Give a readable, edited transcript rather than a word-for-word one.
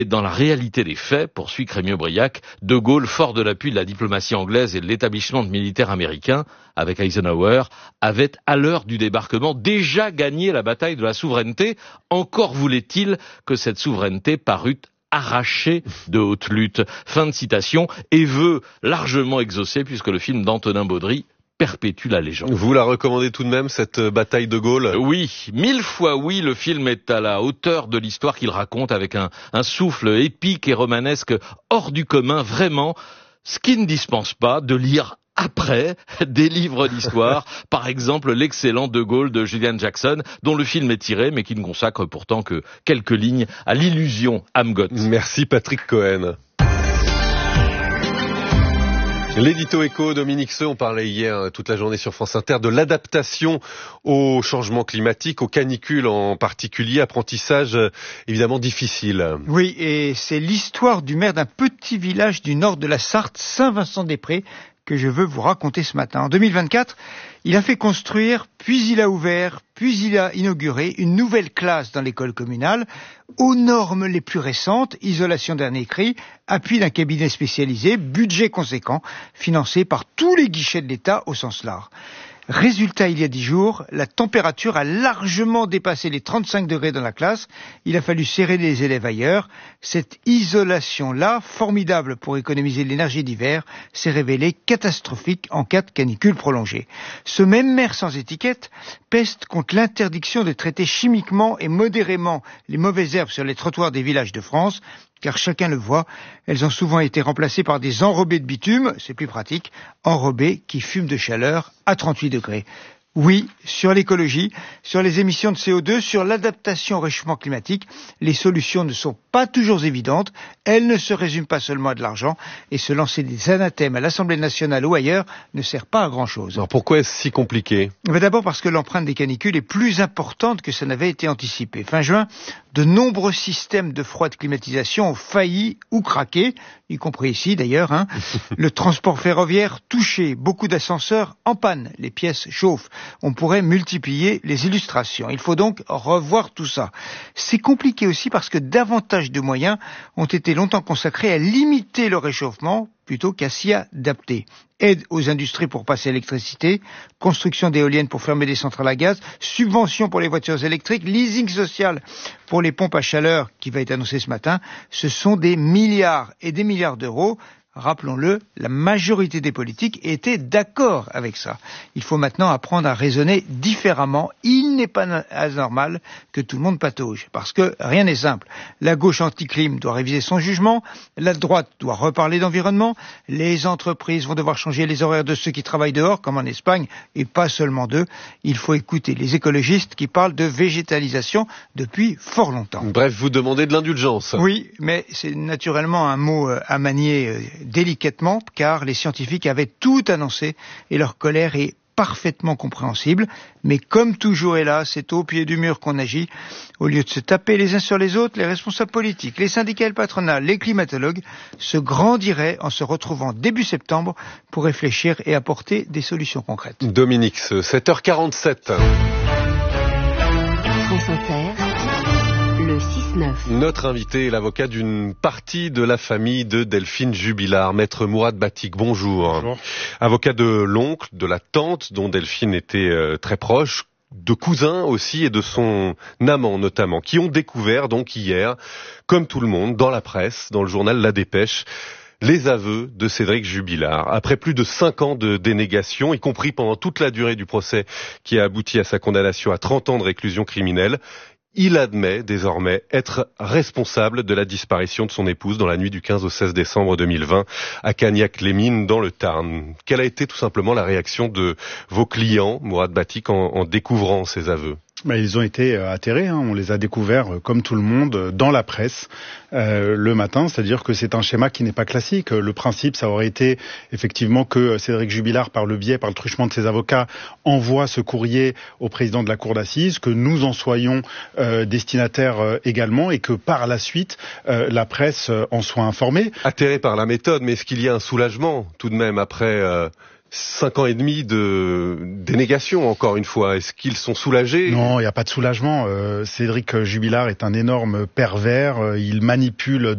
Et dans la réalité des faits, poursuit Crémieux-Briac, De Gaulle, fort de l'appui de la diplomatie anglaise et de l'établissement militaire américain, avec Eisenhower, avait, à l'heure du débarquement, déjà gagné la bataille de la souveraineté. Encore voulait-il que cette souveraineté parût arrachée de haute lutte. Fin de citation, et vœu largement exaucé, puisque le film d'Antonin Baudry perpétue la légende. Vous la recommandez tout de même, cette bataille de Gaulle ? Oui, 1000 fois oui, le film est à la hauteur de l'histoire qu'il raconte avec un souffle épique et romanesque hors du commun, vraiment, ce qui ne dispense pas de lire après des livres d'histoire, par exemple l'excellent De Gaulle de Julian Jackson, dont le film est tiré, mais qui ne consacre pourtant que quelques lignes à l'illusion Amgot. Merci Patrick Cohen. L'édito éco, Dominique Seux, on parlait hier toute la journée sur France Inter de l'adaptation au changement climatique, aux canicules en particulier, apprentissage évidemment difficile. Oui, et c'est l'histoire du maire d'un petit village du nord de la Sarthe, Saint-Vincent-des-Prés, que je veux vous raconter ce matin. En 2024, il a fait construire, puis il a ouvert, puis il a inauguré une nouvelle classe dans l'école communale, aux normes les plus récentes, isolation dernier cri, appui d'un cabinet spécialisé, budget conséquent, financé par tous les guichets de l'État au sens large. Résultat, il y a 10 jours, la température a largement dépassé les 35 degrés dans la classe. Il a fallu serrer les élèves ailleurs. Cette isolation-là, formidable pour économiser l'énergie d'hiver, s'est révélée catastrophique en cas de canicule prolongée. Ce même maire sans étiquette peste contre l'interdiction de traiter chimiquement et modérément les mauvaises herbes sur les trottoirs des villages de France, car chacun le voit, elles ont souvent été remplacées par des enrobés de bitume, c'est plus pratique, enrobés qui fument de chaleur à 38 degrés. Oui, sur l'écologie, sur les émissions de CO2, sur l'adaptation au réchauffement climatique, les solutions ne sont pas toujours évidentes, elles ne se résument pas seulement à de l'argent, et se lancer des anathèmes à l'Assemblée nationale ou ailleurs ne sert pas à grand-chose. Alors pourquoi est-ce si compliqué ? D'abord parce que l'empreinte des canicules est plus importante que ça n'avait été anticipé. Fin juin, de nombreux systèmes de froide climatisation ont failli ou craqué, y compris ici d'ailleurs. Le transport ferroviaire touché, beaucoup d'ascenseurs en panne, les pièces chauffent. On pourrait multiplier les illustrations. Il faut donc revoir tout ça. C'est compliqué aussi parce que davantage de moyens ont été longtemps consacrés à limiter le réchauffement plutôt qu'à s'y adapter. Aide aux industries pour passer à l'électricité, construction d'éoliennes pour fermer des centrales à gaz, subventions pour les voitures électriques, leasing social pour les pompes à chaleur qui va être annoncé ce matin. Ce sont des milliards et des milliards d'euros. Rappelons-le, la majorité des politiques étaient d'accord avec ça. Il faut maintenant apprendre à raisonner différemment. Il n'est pas anormal que tout le monde patauge, parce que rien n'est simple. La gauche anti-clim doit réviser son jugement, la droite doit reparler d'environnement, les entreprises vont devoir changer les horaires de ceux qui travaillent dehors, comme en Espagne, et pas seulement d'eux. Il faut écouter les écologistes qui parlent de végétalisation depuis fort longtemps. Bref, vous demandez de l'indulgence. Oui, mais c'est naturellement un mot à manier délicatement, car les scientifiques avaient tout annoncé et leur colère est parfaitement compréhensible. Mais comme toujours est là, c'est au pied du mur qu'on agit. Au lieu de se taper les uns sur les autres, les responsables politiques, les syndicats et le patronat, les climatologues se grandiraient en se retrouvant début septembre pour réfléchir et apporter des solutions concrètes. Dominique, 7h47. France Inter. Le 6-9. Notre invité est l'avocat d'une partie de la famille de Delphine Jubilard, maître Mourad Batik. Bonjour. Bonjour. Avocat de l'oncle, de la tante dont Delphine était très proche, de cousins aussi et de son amant notamment, qui ont découvert donc hier, comme tout le monde, dans la presse, dans le journal La Dépêche, les aveux de Cédric Jubilard. Après plus de 5 ans de dénégation, y compris pendant toute la durée du procès qui a abouti à sa condamnation à 30 ans de réclusion criminelle, il admet désormais être responsable de la disparition de son épouse dans la nuit du 15 au 16 décembre 2020 à Cagnac-les-Mines dans le Tarn. Quelle a été tout simplement la réaction de vos clients, Mourad Batik, en découvrant ces aveux ? Ils ont été atterrés, on les a découverts comme tout le monde dans la presse le matin, c'est-à-dire que c'est un schéma qui n'est pas classique. Le principe, ça aurait été effectivement que Cédric Jubilard, par le truchement de ses avocats, envoie ce courrier au président de la cour d'assises, que nous en soyons destinataires également et que par la suite, la presse en soit informée. Atterré par la méthode, mais est-ce qu'il y a un soulagement tout de même après 5 ans et demi de dénégation, encore une fois? Est-ce qu'ils sont soulagés? Non, il n'y a pas de soulagement. Cédric Jubilard est un énorme pervers. Il manipule